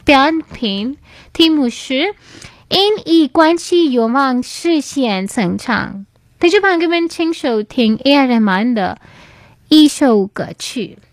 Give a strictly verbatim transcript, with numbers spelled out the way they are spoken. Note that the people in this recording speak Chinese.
点评题目是因以关系有望实现成长。听众朋友们，请收听 A R rahman 的一首歌曲。